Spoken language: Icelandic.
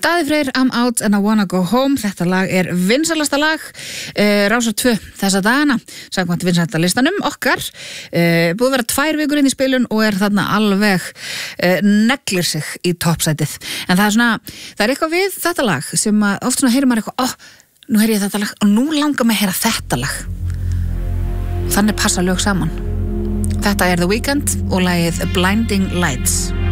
Daði Freyr, I'm out and I wanna go home. Þetta lag vinsælasta lag Rásar 2 þessa dagana samkvæmt vinsældarlistanum okkar. Búið að vera 2 vikur inn í spilun og þarna alveg neglir sig í toppsætið. En það er eitthvað við þetta lag sem oft heyrir maður eitthvað, nú heyri ég þetta lag og nú langar mig að heyra þetta lag. Þannig passa lög saman. Þetta The Weeknd og lagið Blinding Lights.